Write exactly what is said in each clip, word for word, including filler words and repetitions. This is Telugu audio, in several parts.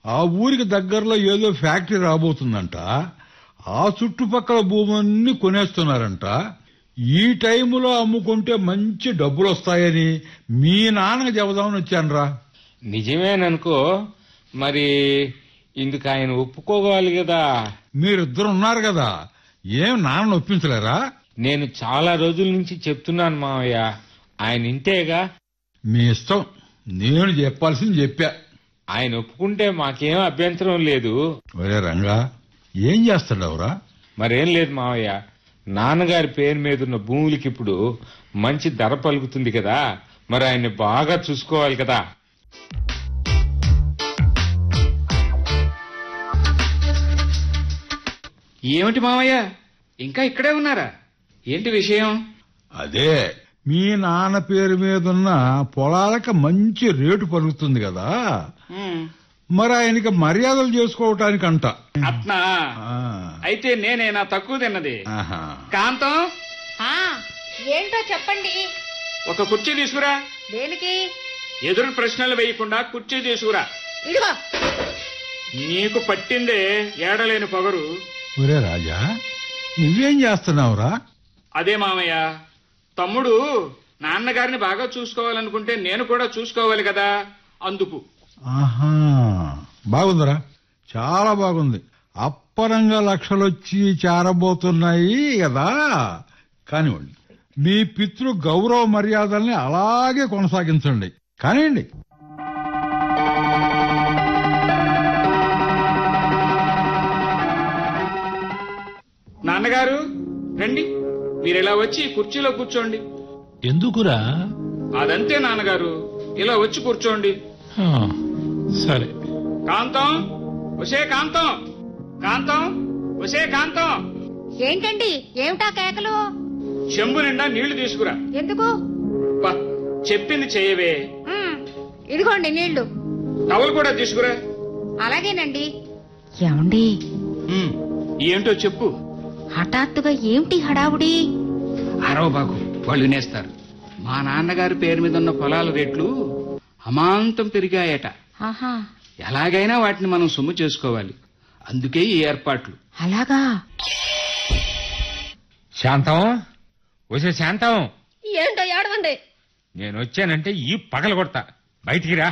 ఆ ఊరికి దగ్గరలో ఏదో ఫ్యాక్టరీ రాబోతుందంట. ఆ చుట్టుపక్కల భూములన్నీ కొనేస్తున్నారంట. ఈ టైములో అమ్ముకుంటే మంచి డబ్బులు వస్తాయని మీ నాన్నకు చెబుదామని వచ్చానురా. నిజమేననుకో, మరి ఇందుకు ఆయన ఒప్పుకోవాలి కదా. మీరిద్దరు ఉన్నారు కదా, ఏం నాన్న ఒప్పించలేరా? నేను చాలా రోజుల నుంచి చెప్తున్నాను మావయ్య, ఆయన ఇంతేగా. మీ ఇష్టం, నేను చెప్పాల్సింది చెప్పా. ఆయన ఒప్పుకుంటే మాకేం అభ్యంతరం లేదు. ఒరే రంగా, ఏం చేస్తాడవరా? మరేం లేదు మావయ్య, నాన్నగారి పేరు మీద ఉన్న భూములకి ఇప్పుడు మంచి ధర పలుకుతుంది కదా, మరి ఆయన్ని బాగా చూసుకోవాలి కదా. ఏమిటి మావయ్య, ఇంకా ఇక్కడే ఉన్నారా? ఏంటి విషయం? అదే, మీ నాన్న పేరు మీదున్న పొలాలకు మంచి రేటు పలుకుతుంది కదా, మరి ఆయనకి మర్యాదలు చేసుకోవటానికంట. అట్నా? అయితే నేనేనా తక్కువ తిన్నది? కాంతం, ఏంటో చెప్పండి. ఒక కుర్చీ తీసుకురా. దేనికి? ఎదురు ప్రశ్నలు వేయకుండా కుర్చీ తీసుకురా. ఇదిగో. నీకు పట్టిందే ఏడలేని పొగరు. ఒరే రాజా, నువ్వేం చేస్తున్నావురా? అదే మామయ్య, తమ్ముడు నాన్నగారిని బాగా చూసుకోవాలనుకుంటే నేను కూడా చూసుకోవాలి కదా, అందుకు. ఆహా, బాగుందిరా, చాలా బాగుంది. అప్పరంగా లక్షలొచ్చి చేరబోతున్నాయి కదా. కానివ్వండి, మీ పితృ గౌరవ మర్యాదల్ని అలాగే కొనసాగించండి. కానివ్వండి. నాన్నగారు రండి, మీరిలా వచ్చి కుర్చీలో కూర్చోండి. ఎందుకురా? అదంతే నాన్నగారు, ఇలా వచ్చి కూర్చోండి. సరే. కాంతం, వసే కాంతం, కాంతం, వసే కాంతం. ఏంటండి, ఏమిటా కేకలు? చెంబు నిండా నీళ్లు తీసుకురా. ఎందుకు? చెప్పింది చెయ్యవే. ఇదిగోండి నీళ్లు. టవల్ కూడా తీసుకురా. అలాగేనండి. ఏమండి, ఏంటో చెప్పు. హఠాత్తుగా ఏమిటి హడావుడి? అరవ బాగు, వాళ్ళు వినేస్తారు. మా నాన్నగారి పేరు మీద ఉన్న పొలాల రేట్లు అమాంతం పెరిగాయట. ఎలాగైనా వాటిని మనం సొమ్ము చేసుకోవాలి, అందుకే ఈ ఏర్పాట్లు. అలాగా? శాంతం, వచ్చే శాంతం. ఏంటో ఏడవండి. నేను వచ్చానంటే ఈ పగల కొడతా, బయటికి రా.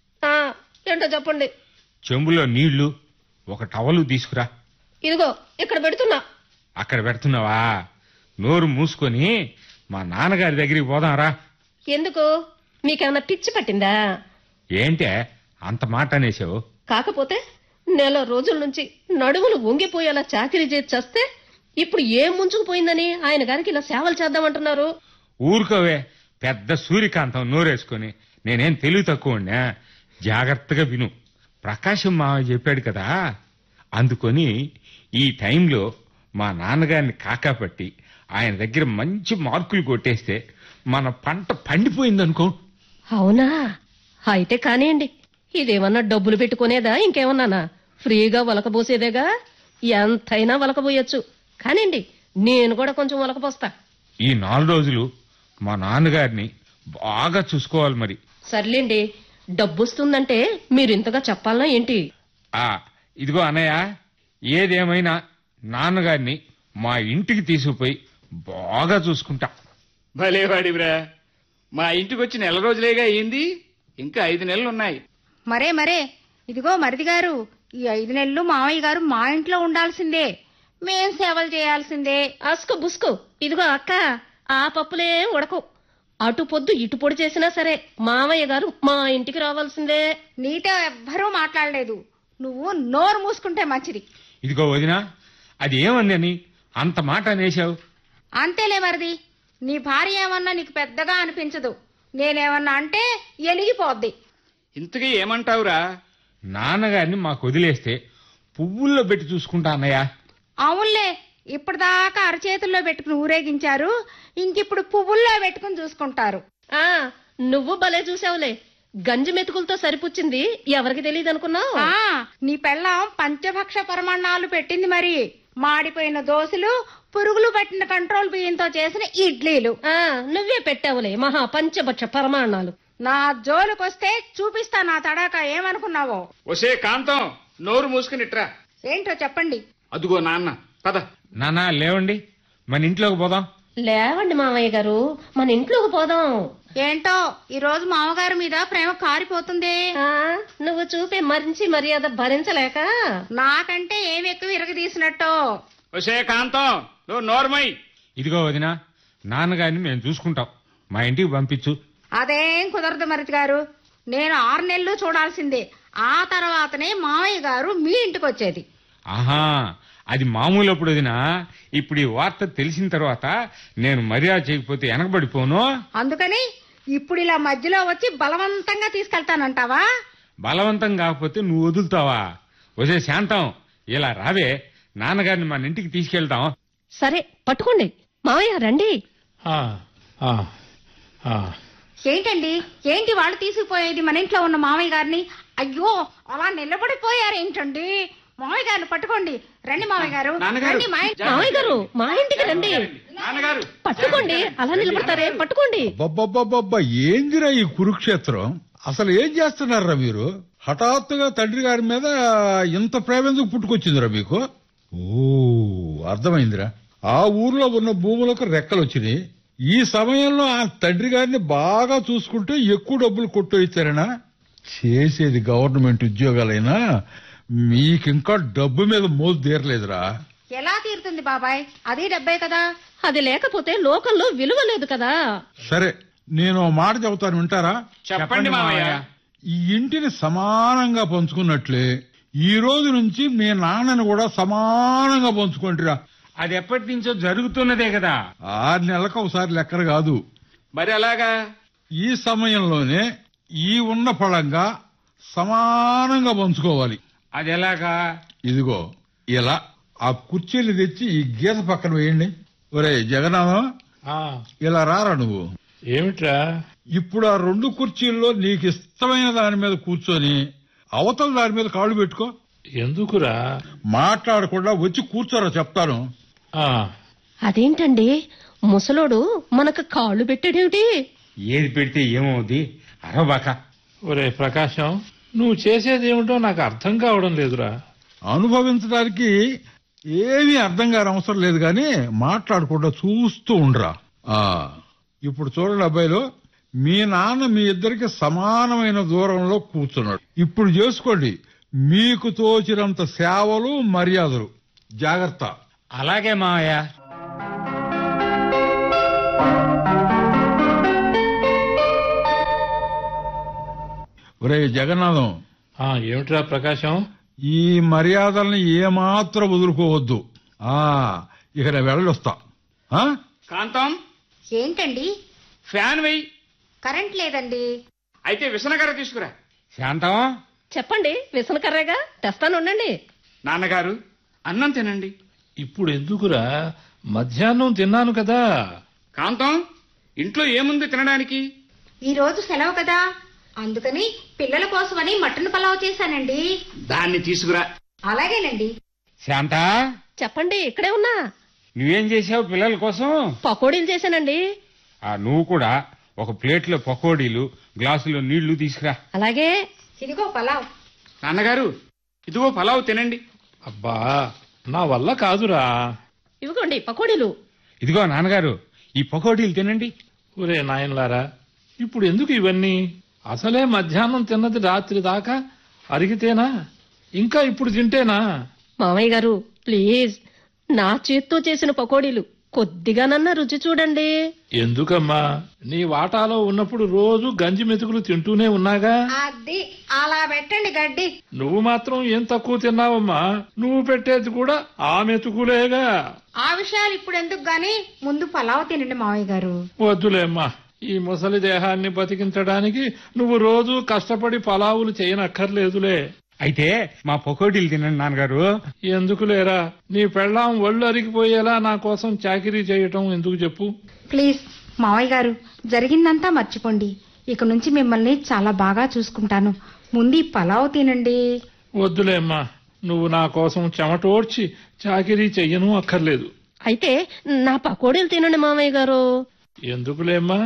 ఏంటో చెప్పండి. చెంబులో నీళ్లు, ఒక టవలు తీసుకురా. ఇదిగో ఇక్కడ పెడుతున్నా. అక్కడ పెడుతున్నావా? నోరు మూసుకొని మా నాన్నగారి దగ్గరికి పోదాంరా. ఎందుకు? మీకేమన్నా పిచ్చి పట్టిందా? ఏంటే అంత మాట అనేసావు? కాకపోతే నెల రోజుల నుంచి నడుములు వంగిపోయేలా చాకిరీ చేసి చేస్తే ఇప్పుడు ఏం ముంచుకుపోయిందని ఆయన గారికి ఇలా సేవలు చేద్దామంటున్నారు. ఊరుకోవే, పెద్ద సూర్యకాంతం నోరేసుకొని. నేనేం తెలివి తక్కువ, జాగ్రత్తగా విను. ప్రకాశం మావయ్య చెప్పాడు కదా, అందుకొని ఈ టైంలో మా నాన్నగారిని కాకాపట్టి ఆయన దగ్గర మంచి మార్కులు కొట్టేస్తే మన పంట పండిపోయిందనుకో. అవునా? అయితే కానివ్వండి. ఇదేమన్నా డబ్బులు పెట్టుకునేదా, ఇంకేమన్నానా? ఫ్రీగా వలకబోసేదేగా, ఎంతైనా వలకబోయొచ్చు. కానివ్వండి, నేను కూడా కొంచెం వలకపోస్తా. ఈ నాలుగు రోజులు మా నాన్నగారిని బాగా చూసుకోవాలి మరి. సర్లేండి, డబ్బొస్తుందంటే మీరింతగా చెప్పాలనా ఏంటి? ఆ ఇదిగో అన్నయ్య, ఏదేమైనా నాన్నగారిని మా ఇంటికి తీసుకుపోయి బాగా చూసుకుంటా. భలేవాడివిరా, మా ఇంటికి వచ్చి నెల రోజులేగా అయింది, ఇంకా ఐదు నెలలు ఉన్నాయి. మరే మరే ఇదిగో మరిది గారు, ఈ ఐదు నెలలు మామయ్య గారు మా ఇంట్లో ఉండాల్సిందే, మేం సేవలు చేయాల్సిందే. అస్కు బుస్కు. ఇదిగో అక్క, ఆ పప్పులే ఉడకు. అటు పొద్దు ఇటు పొడి చేసినా సరే మామయ్య గారు మా ఇంటికి రావాల్సిందే. నీతో ఎవ్వరూ మాట్లాడలేదు, నువ్వు నోరు మూసుకుంటే మంచిది. ఇదిగో వదినా, అది ఏమంది అని అంత మాట అనేశావు? అంతేలే మరిది, నీ భార్య ఏమన్నా నీకు పెద్దగా అనిపించదు, నేనేమన్నా అంటే ఎలిగిపోద్ది. ఇంతకీ ఏమంటావురా? నాన్నగారిని మాకు వదిలేస్తే పువ్వుల్లో పెట్టి చూసుకుంటా అన్నయ్య. అవునులే, ఇప్పటిదాకా అరచేతుల్లో పెట్టుకుని ఊరేగించారు, ఇంకిప్పుడు పువ్వుల్లో పెట్టుకుని చూసుకుంటారు. ఆ నువ్వు భలే చూసావులే, గంజి మెతుకులతో సరిపుచ్చింది ఎవరికి తెలియదు అనుకున్నావు? నీ పెళ్ళాం పంచభక్ష పరమాన్నాలు పెట్టింది మరి. మాడిపోయిన దోశలు, పురుగులు పట్టిన కంట్రోల్ బియ్యంతో చేసిన ఇడ్లీలు. ఆ నువ్వే పెట్టావులే మహా పంచభక్ష పరమాన్నాలు. నా జోలుకొస్తే చూపిస్తా నా తడాక, ఏమనుకున్నావో? ఒసే కాంతం, నోరు మూసుకునిట్రా. ఏంటో చెప్పండి. అదుగో నాన్న, పద. నానా లేవండి, మన ఇంట్లోకి పోదాం. లేవండి మామయ్య గారు, మన ఇంట్లోకి పోదాం. ఏంటో ఈ రోజు మామగారి మీద ప్రేమ కారిపోతుంది. ఆ, నువ్వు చూపే మంచి మర్యాద భరించలేక నాకంటే ఏమి ఎక్కువ ఇరగదీసినట్టు. ఒసే కాంతం, నువ్వు నోర్మై. ఇదిగో వదినా, నాన్నగారిని మేము చూసుకుంటాం, మా ఇంటికి పంపించు. అదేం కుదరదు మరిది గారు, నేను ఆరు నెలలు చూడాల్సిందే. ఆ తర్వాతనే మామయ్య గారు మీ ఇంటికి వచ్చేది. ఆహా, అది మామూలు అప్పుడు వదినా. ఇప్పుడు ఈ వార్త తెలిసిన తర్వాత నేను మర్యాద చేయకపోతే వెనకబడిపోను. అందుకని ఇప్పుడు ఇలా మధ్యలో వచ్చి బలవంతంగా తీసుకెళ్తానంటావా? బలవంతం కాకపోతే నువ్వు వదులుతావా? వదే శాంతం, ఇలా రావే, నాన్నగారిని మన ఇంటికి తీసుకెళ్తాం. సరే పట్టుకోండి మామయ్య, రండి. ఆ, ఆ, ఆ. ఏంటండి, ఏంటి వాళ్ళు తీసుకుపోయేది మన ఇంట్లో ఉన్న మామయ్య గారిని? అయ్యో, అలా నిలబడిపోయారేంటండి? మామయ్య గారిని పట్టుకోండి. రండి మామయ్య గారు, నాన్నగారు, రండి మా ఇంటి- మామయ్య గారు మా ఇంటికి రండి. నాన్నగారు, పట్టుకోండి, అలా నిలబడతారే, పట్టుకోండి. అబ్బబ్బబ్బబ్బబ్బా, ఏందిరా ఈ కురుక్షేత్రం? అసలు ఏం చేస్తున్నారా మీరు? హఠాత్తుగా తండ్రి గారి మీద ఇంత ప్రేమ ఎందుకు పుట్టుకొచ్చిందిరా మీకు? ఓ, అర్థమైందిరా. ఆ ఊర్లో ఉన్న భూములకు రెక్కలు వచ్చినాయి. ఈ సమయంలో ఆ తండ్రి గారిని బాగా చూసుకుంటే ఎక్కువ డబ్బులు కొట్టేస్తారనా? చేసేది గవర్నమెంట్ ఉద్యోగాలైనా మీకింకా డబ్బు మీద మోజు తీరలేదురా. ఎలా తీరుతుంది బాబాయ్? అది డబ్బే కదా. అది లేకపోతే లోకంలో విలువ లేదు కదా. సరే, నేను ఓ మాట చెబుతాను, వింటారా? చెప్పండి మామయ్య. ఈ ఇంటిని సమానంగా పంచుకున్నట్లే ఈ రోజు నుంచి మీ నాన్నని కూడా సమానంగా పంచుకుంటారా. అది ఎప్పటి నుంచో జరుగుతున్నదే కదా. ఆరు నెలలకు ఒకసారి లెక్కలు కాదు. మరి అలాగా? ఈ సమయంలోనే ఈ ఉన్న ఫలంగా సమానంగా పంచుకోవాలి. అది ఎలాగా? ఇదిగో ఇలా ఆ కుర్చీలు తెచ్చి ఈ గీత పక్కన వేయండి. ఒరే జగన్నాథం, ఆ, ఇలా రారా నువ్వు. ఏమిట్రా? ఇప్పుడు ఆ రెండు కుర్చీల్లో నీకు ఇష్టమైన దాని మీద కూర్చొని అవతల దాని మీద కాళ్ళు పెట్టుకో. ఎందుకురా? మాట్లాడకుండా వచ్చి కూర్చోరా చెప్తాను. ఆ, అదేంటండి, ముసలోడు మనకు కాళ్ళు పెట్టాడేమిటి? ఏది పెడితే ఏమవుద్ది? అరవబాక. ఒరే ప్రకాశం, నువ్వు చేసేదేమిటో నాకు అర్థం కావడం లేదురా. అనుభవించడానికి ఏమీ అర్థం కాని అవసరం లేదు గాని మాట్లాడకుండా చూస్తూ ఉండరా. ఆ ఇప్పుడు చూడండి అబ్బాయిలు, మీ నాన్న మీ ఇద్దరికి సమానమైన దూరంలో కూర్చున్నాడు. ఇప్పుడు చేసుకోండి మీకు తోచినంత సేవలు మర్యాదలు. జాగ్రత్త. అలాగే మావయ్య. ఒరే జగన్నాథం, ఆ, ఏమిట్రా ప్రకాశం? ఈ మర్యాదల్ని ఏమాత్రం వదులుకోవద్దు. ఆ ఇక నేను వెళ్ళొస్తా. ఆ? కాంతం, ఏంటండి, ఫ్యాన్ వెయ్యి. కరెంట్ లేదండి. అయితే విసనకర్ర తీసుకురా. శాంతం, చెప్పండి, విసనకర్రేగా తెస్తానుండండి. నాన్నగారు, అన్నం తినండి. ఇప్పుడు ఎందుకురా? మధ్యాహ్నం తిన్నాను కదా. కాంతం, ఇంట్లో ఏముంది తినడానికి? ఈ రోజు సెలవు కదా, అందుకని పిల్లల కోసమని మటన్ పలావ్ చేశానండి. దాన్ని తీసుకురా. అలాగేనండి. శాంత, చెప్పండి, ఇక్కడే ఉన్నా. నువ్వేం చేసావు పిల్లల కోసం? పకోడీలు చేశానండి. ఆ నువ్వు కూడా ఒక ప్లేట్లో పకోడీలు, గ్లాసులో నీళ్లు తీసుకురా. అలాగే. ఇదిగో పలావ్. నాన్నగారు, ఇదిగో పలావ్ తినండి. అబ్బా, నా వల్ల కాదురా. ఇవిగోండి పకోడీలు. ఇదిగో నాన్నగారు, ఈ పకోడీలు తినండి. ఒరే నాయనలారా, ఇప్పుడు ఎందుకు ఇవన్నీ? అసలే మధ్యాహ్నం తిన్నది రాత్రి దాకా అరిగితేనా? ఇంకా ఇప్పుడు తింటేనా? మామయ్య గారు ప్లీజ్, నా చేత్తో చేసిన పకోడీలు కొద్దిగానన్నా రుచి చూడండి. ఎందుకమ్మా? నీ వాటాలో ఉన్నప్పుడు రోజు గంజి మెతుకులు తింటూనే ఉన్నాగా. అది అలా పెట్టండి గడ్డి. నువ్వు మాత్రం ఏం తక్కువ తిన్నావమ్మా? నువ్వు పెట్టేది కూడా ఆ మెతుకులేగా. ఆ విషయాలు ఇప్పుడు ఎందుకు గాని ముందు పలావ్ తినండి మావయ్య గారు. వద్దులేమ్మా, ఈ ముసలి దేహాన్ని బతికించడానికి నువ్వు రోజు కష్టపడి పలావులు చేయనక్కర్లేదులే. అయితే మా పకోడీలు తినండి నాన్నగారు. ఎందుకు లేరా? నీ పెళ్ళాం ఒళ్ళు అరిగిపోయేలా నా కోసం చాకిరీ చేయటం ఎందుకు చెప్పు? ప్లీజ్ మావయ్య గారు, జరిగిందంతా మర్చిపోండి. ఇక నుంచి మిమ్మల్ని చాలా బాగా చూసుకుంటాను. ముందు ఈ పలావ్ తినండి. వద్దులేమ్మా, నువ్వు నా కోసం చెమటోడ్చి చాకిరీ చెయ్యను అక్కర్లేదు. అయితే నా పకోడీలు తినండి మామయ్య గారు. ఎందుకులేమ్మా,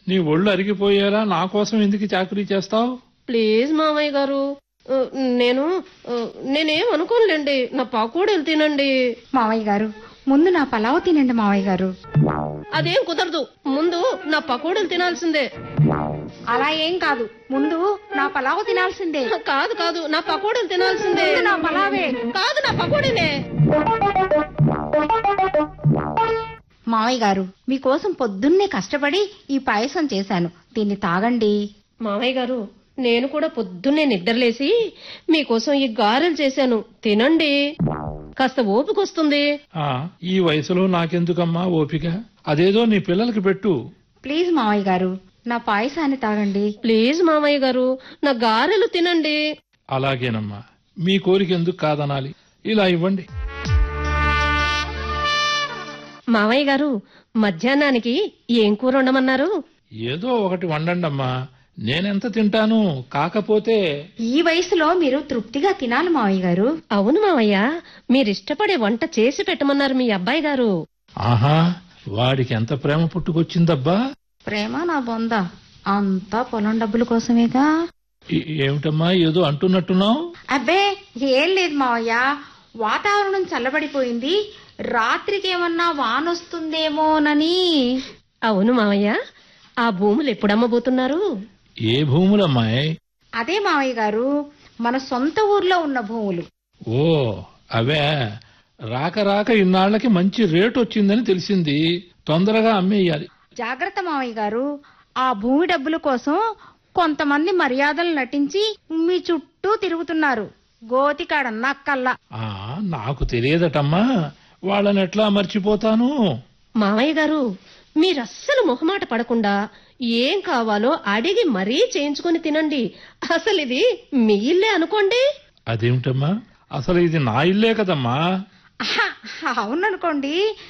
నీ ఒళ్ళు అరిగిపోయేలా నా కోసం ఎందుకు చాకరీ చేస్తావు? ప్లీజ్ మామయ్య గారు, ఆ, నేను ఆ, నేనేం అనుకోనులేండి. నా పకోడీలు తినండి. మావయ్య గారు ముందు నా పలావ్ తినండి మావయ్య గారు. అదేం కుదరదు, ముందు నా పకోడీలు తినాల్సిందే. అలా ఏం కాదు, ముందు నా పలావ్ తినాల్సిందే. కాదు కాదు, నా పకోడీలు తినాల్సిందే. ముందు నా పలావే. కాదు, నా పకోడీనే. మావయ్య గారు మీకోసం పొద్దున్నే కష్టపడి ఈ పాయసం చేశాను, దీన్ని తాగండి. మామయ్య గారు, నేను కూడా పొద్దున్నే నిద్రలేసి మీకోసం ఈ గారెలు చేశాను, తినండి. కాస్త ఓపిక వస్తుంది. ఆ, ఈ వయసులో నాకెందుకమ్మా ఓపిక? అదేదో నీ పిల్లలకి పెట్టు. ప్లీజ్ మావయ్య గారు నా పాయసాన్ని తాగండి. ప్లీజ్ మామయ్య గారు, నా గారెలు తినండి. అలాగేనమ్మా, మీ కోరిక ఎందుకు కాదనాలి? ఇలా ఇవ్వండి. మామయ్య గారు, మధ్యాహ్నానికి ఏం కూర ఉండమన్నారు? ఏదో ఒకటి వండండమ్మా, నేనెంత తింటాను. కాకపోతే ఈ వయసులో మీరు తృప్తిగా తినాలి మావయ్య గారు. అవును మామయ్య, మీరిష్టపడే వంట చేసి పెట్టమన్నారు మీ అబ్బాయి గారు. ఆహా, వాడికి ఎంత ప్రేమ పుట్టుకొచ్చిందబ్బా. ప్రేమ నా బొంద, అంతా పొలం డబ్బుల కోసమేగా. ఏ- ఏమిటమ్మా ఏదో అంటున్నట్టున్నావు? అబ్బే ఏం లేదు మావయ్య, వాతావరణం చల్లబడిపోయింది, రాత్రికి ఏమన్నా వానొస్తుందేమోనని. అవును మామయ్య, ఆ భూములు ఎప్పుడమ్మబోతున్నారు? ఏ భూములమ్మాయి? అదే మావయ్య గారు, మన సొంత ఊర్లో ఉన్న భూములు. ఓ అవే, రాక రాక ఇన్నాళ్లకి మంచి రేటు వచ్చిందని తెలిసింది. తొందరగా అమ్మేయాలి. జాగ్రత్త మావయ్య గారు, ఆ భూమి డబ్బుల కోసం కొంతమంది మర్యాదలు నటించి మీ చుట్టూ తిరుగుతున్నారు, గోతికాడ నక్కల్లా. ఆ నాకు తెలియదటమ్మా, వాళ్ళని ఎట్లా మర్చిపోతాను? మామయ్య గారు, మీరస్సలు మొహమాట పడకుండా ఏం కావాలో అడిగి మరీ చేయించుకుని తినండి. అసలు ఇది మీ ఇల్లే అనుకోండి. అదేమిటమ్మా, అసలు ఇది నా ఇల్లే కదమ్మా. ఆహా, అవుననుకోండి,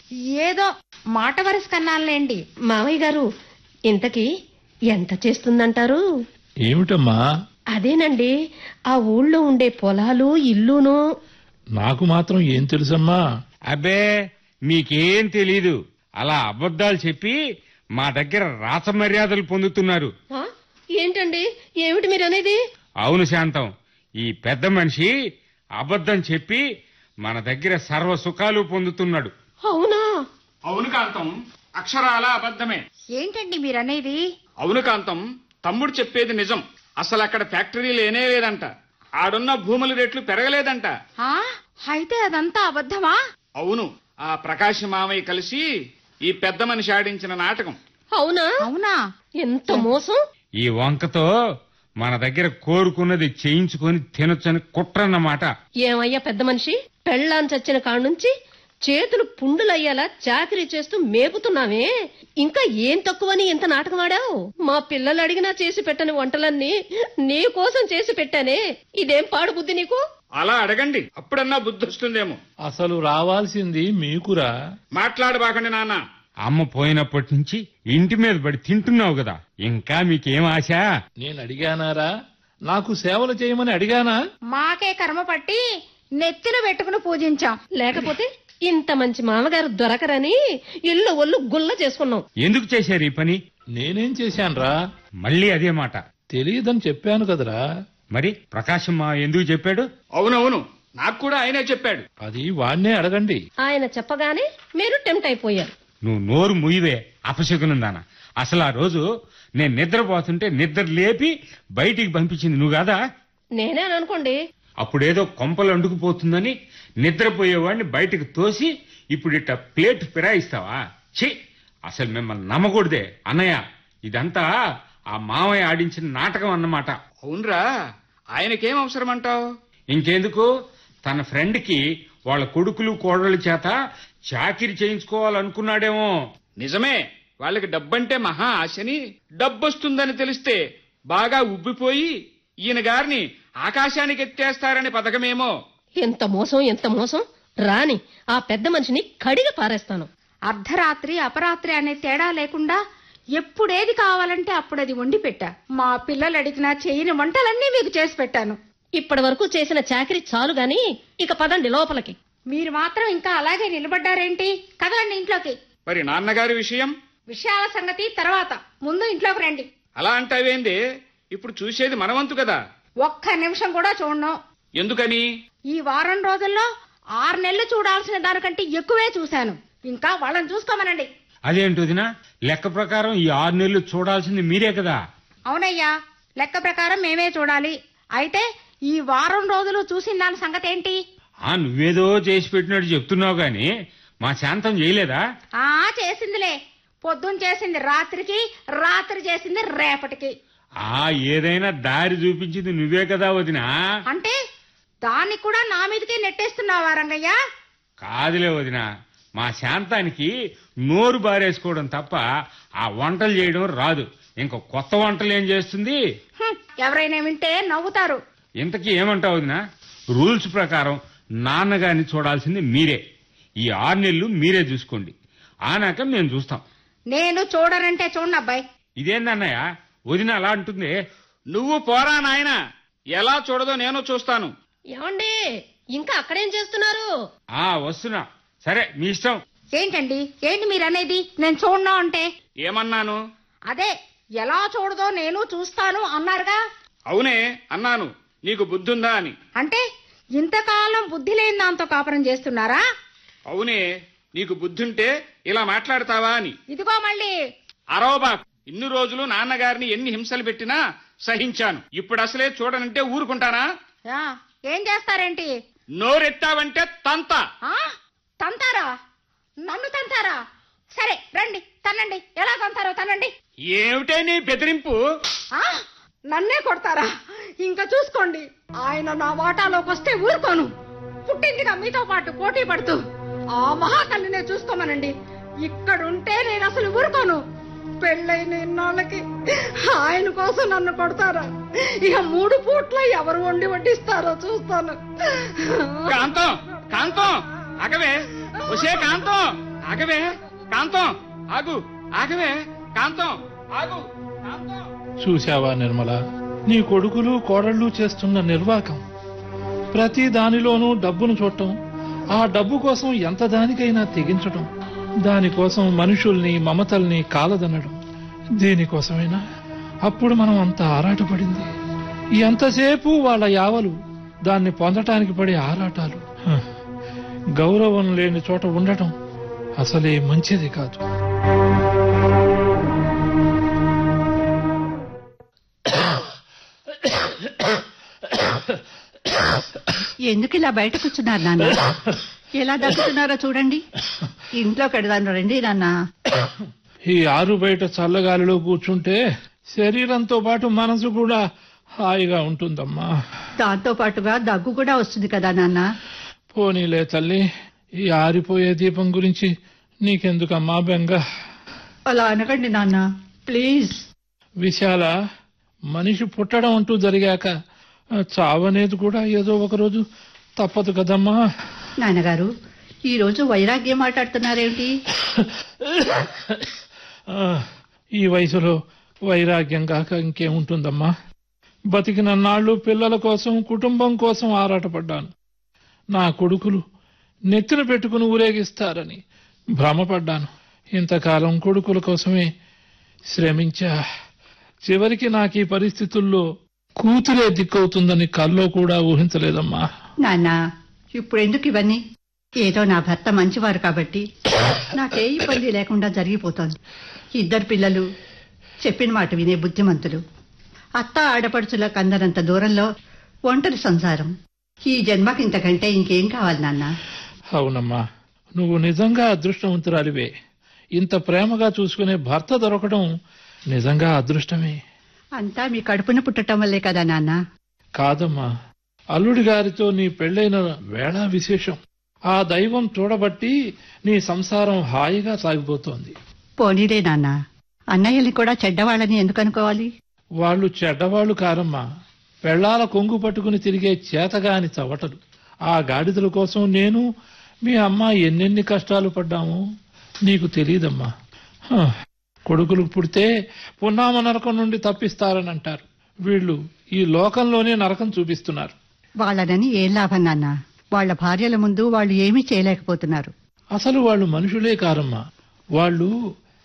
ఏదో మాట వరస కన్నాలేండి. మామయ్య గారు, ఇంతకీ ఎంత చేస్తుందంటారు? ఏమిటమ్మా? అదేనండి, ఆ ఊళ్ళో ఉండే పొలాలు ఇల్లును. నాకు మాత్రం ఏం తెలుసమ్మా? అబ్బే, మీకేం తెలీదు. అలా అబద్ధాలు చెప్పి మా దగ్గర రాచ మర్యాదలు పొందుతున్నారు. ఆ? ఏంటండి, ఏమిటి మీరనేది? అవును శాంతం, ఈ పెద్ద మనిషి అబద్ధం చెప్పి మన దగ్గర సర్వ సుఖాలు పొందుతున్నాడు. అవునా? అవును కాంతం, అక్షరాల అబద్ధమే. ఏంటండి మీరనేది? అవును కాంతం, తమ్ముడు చెప్పేది నిజం. అసలు అక్కడ ఫ్యాక్టరీ లేనే లేదంట, ఆడున్న భూముల రేట్లు పెరగలేదంట. ఆ అయితే అదంతా అబద్ధమా? అవును, ఆ ప్రకాశ్ మామయ్య కలిసి ఈ పెద్ద మనిషి ఆడించిన నాటకం. అవునా? అవునా? ఎంత మోసం! ఈ వంకతో మన దగ్గర కోరుకున్నది చేయించుకొని తినొచ్చని కుట్రన్నమాట. ఏమయ్యా పెద్ద మనిషి, పెళ్ళాన్ చచ్చిన కాడ నుంచి చేతులు పుండులయ్యేలా చాకరీ చేస్తూ మేపుతున్నావే, ఇంకా ఏం తక్కువని ఇంత నాటకం ఆడావు? మా పిల్లలు అడిగినా చేసి పెట్టని వంటలన్నీ నీ కోసం చేసి పెట్టానే, ఇదేం పాడు బుద్ధి నీకు? అలా అడగండి, అప్పుడన్నా బుద్ధి వస్తుందేమో. అసలు రావాల్సింది మీకురా. మాట్లాడబాకండి నాన్న. అమ్మ పోయినప్పటి నుంచి ఇంటి మీద పడి తింటున్నావు కదా, ఇంకా మీకేం ఆశ? నేను అడిగానారా? నాకు సేవలు చేయమని అడిగానా? మాకే కర్మ పట్టి నెత్తిన పెట్టుకుని పూజించాం. లేకపోతే ఇంత మంచి మామగారు దొరకరని ఇల్లు ఒళ్ళు గుల్ల చేసుకున్నాం. ఎందుకు చేశారు ఈ పని? నేనేం చేశాన్రా? మళ్ళీ అదే మాట. తెలియదని చెప్పాను కదరా. మరి ప్రకాశం మా ఎందుకు చెప్పాడు? అవునవును, నాకు కూడా ఆయనే చెప్పాడు. అది వాణ్ణే అడగండి. ఆయన చెప్పగానే మీరు టెంప్ట్ అయిపోయారు. నువ్వు నోరు ముయ్యవే అపశకునుందానా. అసలు ఆ రోజు నేను నిద్రపోతుంటే నిద్ర లేపి బయటికి పంపించింది నువ్వు కాదా? నేనే అని అనుకోండి. అప్పుడేదో కొంపలు అండుకుపోతుందని నిద్రపోయేవాడిని బయటకు తోసి ఇప్పుడు ఇట్ట ప్లేట్ ఫిరాయిస్తావా? ఛీ, అసలు మిమ్మల్ని నమ్మకూడదే అన్నయ్య. ఇదంతా ఆ మావయ్య ఆడించిన నాటకం అన్నమాట. అవునరా, ఆయనకేం అవసరం అంటావు? ఇంకెందుకు, తన ఫ్రెండ్ కి వాళ్ళ కొడుకులు కోడళ్ళ చేత చాకిరి చేయించుకోవాలనుకున్నాడేమో. నిజమే, వాళ్ళకి డబ్బంటే మహా ఆశని, డబ్బొస్తుందని తెలిస్తే బాగా ఉబ్బిపోయి ఈయన గారిని ఆకాశానికి ఎత్తేస్తారని పథకమేమో. ఎంత మోసం, ఎంత మోసం! రాని ఆ పెద్ద మనిషిని కడిగి పారేస్తాను. అర్ధరాత్రి అపరాత్రి అనే తేడా లేకుండా ఎప్పుడేది కావాలంటే అప్పుడది వండి పెట్టా. మా పిల్లలు అడిగినా చేయని వంటలన్నీ మీకు చేసి పెట్టాను. ఇప్పటి వరకు చేసిన చాకరీ చాలు గాని ఇక పదండి లోపలికి. మీరు మాత్రం ఇంకా అలాగే నిలబడ్డారేంటి? కదలండి ఇంట్లోకి. మరి నాన్నగారి విషయం? విషయాల సంగతి తర్వాత, ముందు ఇంట్లోకి రండి. అలా అంటావేంది? ఇప్పుడు చూసేది మనవంతు కదా. ఒక్క నిమిషం కూడా చూడను. ఎందుకని? ఈ వారం రోజుల్లో ఆరు నెలలు చూడాల్సిన దానికంటే ఎక్కువే చూశాను. ఇంకా వాళ్ళని చూసుకోమనండి. అదేంటి వదినా, లెక్క ప్రకారం ఈ ఆరు నెలలు చూడాల్సింది మీరే కదా. అవునయ్యా, లెక్క ప్రకారం మేమే చూడాలి. అయితే ఈ వారం రోజులు చూసిన దాని సంగతి ఏంటి? ఆ నువ్వేదో చేసి పెట్టినట్టు చెప్తున్నావు గాని మా శాంతం చేయలేదా? ఆ చేసిందిలే. పొద్దున్న చేసింది రాత్రికి, రాత్రి చేసింది రేపటికి. ఆ ఏదైనా దారి చూపించింది నువ్వే కదా వదినా. అంటే దాన్ని కూడా నా మీదకే నెట్టేస్తున్నావా రంగయ్య? కాదులే వదినా, మా శాంతానికి నోరు బారేసుకోవడం తప్ప ఆ వంటలు చేయడం రాదు. ఇంకో కొత్త వంటలు ఏం చేస్తుంది? హ్మ్, ఎవరైనా వింటే నవ్వుతారు. ఇంతకీ ఏమంటావు వదినా? రూల్స్ ప్రకారం నాన్నగారిని చూడాల్సింది మీరే. ఈ ఆరు నెలలు మీరే చూసుకోండి. ఆనాక మేము చూస్తాం. నేను చూడనంటే చూడండి అబ్బాయి. ఇదేందన్నయ్య వదిన అలా అంటుంది? నువ్వు పోరా నాయన, ఎలా చూడదో నేను చూస్తాను. ఏమండి, ఇంకా అక్కడేం చేస్తున్నారు? ఆ వస్తున్నా. సరే మీ ఇష్టం. ఏంటండి, ఏంటి మీరనేది? నేను చూడను అంటే? ఏమన్నాను? అదే ఎలా చూడదో నేను చూస్తాను అన్నారుగా. అవునే అన్నాను. నీకు బుద్ధుందా అని. అంటే ఇంతకాలం బుద్ధి లేని దాంతో కాపురం చేస్తున్నారా? అవునే, నీకు బుద్ధుంటే ఇలా మాట్లాడతావా అని. ఇదిగో మళ్ళీ అరవబా. ఇన్ని రోజులు నాన్నగారిని ఎన్ని హింసలు పెట్టినా సహించాను. ఇప్పుడు అసలే చూడనంటే ఊరుకుంటానా? ఆ, ఏం చేస్తారేంటి? నోరెత్తావంటే తంత. ఆ, తంతారా? నన్ను తంతారా? సరే రండి, తనండి. ఎలా తంతారో తనండి. ఏమిటే నీ బెదిరింపు? ఆ, నన్నే కొడతారా? ఇంకా చూసుకోండి. ఆయన నా వాటాలోకి వస్తే ఊరుకోను. పుట్టిందిగా మీతో పాటు పోటీ పడుతూ ఆ మహాతల్లినే చూసుకోమనండి. ఇక్కడుంటే నేను అసలు ఊరుకోను. పెళ్ళైన ఇన్నాళ్ళకి ఆయన కోసం నన్ను కొడతారా? ఇక మూడు పూట్ల ఎవరు వండి వడ్డిస్తారో చూస్తాను. కాంతం, కాంతం ఆగవే. వచ్చే కాంతం ఆగవే. కాంతం ఆగు. ఆగవే కాంతం ఆగు. కాంతం. చూశావా నిర్మల, నీ కొడుకులు కోడళ్ళు చేస్తున్న నిర్వాకం. ప్రతి దానిలోనూ డబ్బును చూడటం, ఆ డబ్బు కోసం ఎంత దానికైనా తెగించటం, దానికోసం మనుషుల్ని మమతల్ని కాలదనడం. దేనికోసమైనా అప్పుడు మనం అంత ఆరాటపడింది. ఎంతసేపు వాళ్ళ యావలు, దాన్ని పొందటానికి పడే ఆరాటాలు. హ, గౌరవం లేని చోట ఉండటం అసలే మంచిది కాదు. ఎందుకు ఇలా బయట కూర్చున్నారు నాన్న? ఎలా దగ్గుతున్నారో చూడండి. ఇంట్లో కడదాను రండి నాన్న. ఈ ఆరు బయట చల్లగాలిలో కూర్చుంటే శరీరంతో పాటు మనసు కూడా హాయిగా ఉంటుందమ్మా. దాంతో పాటుగా దగ్గు కూడా వస్తుంది కదా నాన్న. పోనీలే తల్లి, ఈ ఆరిపోయే దీపం గురించి నీకెందుకమ్మా బెంగ? అలా అనకండి నాన్న, ప్లీజ్. విశాల, మనిషి పుట్టడం అంటూ జరిగాక చావనేది కూడా ఏదో ఒక రోజు తప్పదు కదమ్మా. నాన్నగారు, ఈ రోజు వైరాగ్యం మాట్లాడుతున్నారేమిటి? ఆ, ఈ వయసులో వైరాగ్యం కాక ఇంకేముంటుందమ్మా. బతికిన నాళ్లు పిల్లల కోసం, కుటుంబం కోసం ఆరాటపడ్డాను. నా కొడుకులు నెత్తిన పెట్టుకుని ఊరేగిస్తారని భ్రమపడ్డాను. ఇంతకాలం కొడుకుల కోసమే శ్రమించా. చివరికి నాకు ఈ పరిస్థితుల్లో కూతురే దిక్కవుతుందని కల్లో కూడా ఊహించలేదమ్మా. నాన్న, ఇప్పుడు ఎందుకు ఇవన్నీ? ఏదో నా భర్త మంచివారు కాబట్టి నాకే ఇబ్బంది లేకుండా జరిగిపోతోంది. ఇద్దరు పిల్లలు, చెప్పిన మాట వినే బుద్ధిమంతులు, అత్త ఆడపడుచుల కందనంత దూరంలో ఒంటరి సంసారం. ఈ జన్మకి ఇంతకంటే ఇంకేం కావాలి నాన్న? అవునమ్మా, నువ్వు నిజంగా అదృష్టవంతురాలివే. ఇంత ప్రేమగా చూసుకునే భర్త దొరకడం నిజంగా అదృష్టమే. అంతా మీ కడుపున పుట్టడం వల్లే కదా నాన్న? కాదమ్మా, అల్లుడి గారితో నీ పెళ్లైన వేళ విశేషం. ఆ దైవం చూడబట్టి నీ సంసారం హాయిగా సాగిపోతోంది. పోనీలే నాన్న, అన్నయ్యని కూడా చెడ్డవాళ్ళని ఎందుకు అనుకోవాలి? వాళ్ళు చెడ్డవాళ్లు కారమ్మా, పెళ్లాల కొంగు పట్టుకుని తిరిగే చేతగాని చవటలు. ఆ గాడిదల కోసం నేను, మీ అమ్మ ఎన్నెన్ని కష్టాలు పడ్డామో నీకు తెలియదమ్మా. హ, కొడుకులు పుడితే పున్నామ నరకం నుండి తప్పిస్తారని అంటారు. వీళ్ళు ఈ లోకంలోనే నరకం చూపిస్తున్నారు. వాళ్ళనని ఏం లాభం నాన్న? వాళ్ల భార్యల ముందు వాళ్ళు ఏమీ చేయలేకపోతున్నారు. అసలు వాళ్ళు మనుషులే కారమ్మా. వాళ్ళు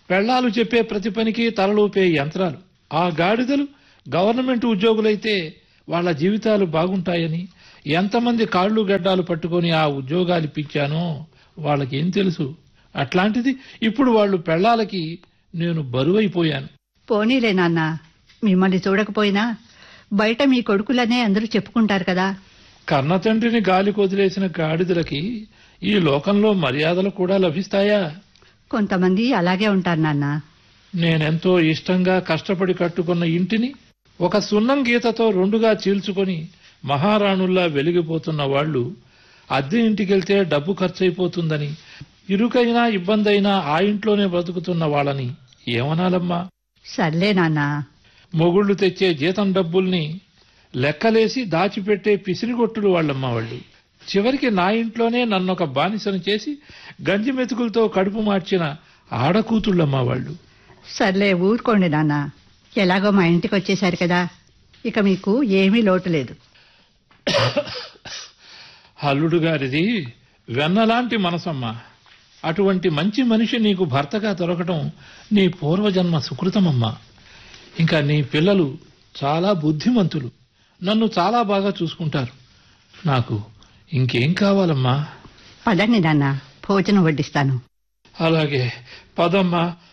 పెళ్లాలు చెప్పే ప్రతి పనికి తలలోపే యంత్రాలు. ఆ గాడిదలు గవర్నమెంట్ ఉద్యోగులైతే వాళ్ళ జీవితాలు బాగుంటాయని ఎంతమంది కాళ్ళు గడ్డాలు పట్టుకొని ఆ ఉద్యోగాలు ఇప్పించానో వాళ్ళకేం తెలుసు. అట్లాంటిది ఇప్పుడు వాళ్ళు పెళ్లాలకి నేను బరువైపోయాను. పోనీలే నాన్న, మిమ్మల్ని చూడకపోయినా బయట మీ కొడుకులనే అందరూ చెప్పుకుంటారు కదా. కన్న తండ్రిని గాలి కొదిలేసిన గాడిదలకి ఈ లోకంలో మర్యాదలు కూడా లభిస్తాయా? కొంతమంది అలాగే ఉంటారు నాన్న. నేనెంతో ఇష్టంగా కష్టపడి కట్టుకున్న ఇంటిని ఒక సున్నం గీతతో రెండుగా చీల్చుకొని మహారాణుల్లా వెలిగిపోతున్న వాళ్లు అద్దె ఇంటికెళ్తే డబ్బు ఖర్చయిపోతుందని, ఇరుకైనా ఇబ్బందైనా ఆ ఇంట్లోనే బ్రతుకుతున్న వాళ్ళని ఏమనాలమ్మా? సర్లే నాన్న. మొగుళ్లు తెచ్చే జీతం డబ్బుల్ని లెక్కలేసి దాచిపెట్టే పిసిరిగొట్టులు వాళ్ళమ్మా వాళ్ళు. చివరికి నా ఇంట్లోనే నన్నొక బానిసను చేసి గంజి మెతుకులతో కడుపు మార్చిన ఆడకూతుళ్ళమ్మా వాళ్ళు. సర్లే ఊరుకోండి నాన్న. ఎలాగో మా ఇంటికి వచ్చేశారు కదా, ఇక మీకు ఏమీ లోటు లేదు. అల్లుడు గారిది వెన్నలాంటి మనసమ్మా. అటువంటి మంచి మనిషి నీకు భర్తగా దొరకటం నీ పూర్వజన్మ సుకృతమమ్మా. ఇంకా నీ పిల్లలు చాలా బుద్ధిమంతులు, నన్ను చాలా బాగా చూసుకుంటారు. నాకు ఇంకేం కావాలమ్మా? పదండి నాన్న, భోజనం వడ్డిస్తాను. అలాగే పదమ్మా.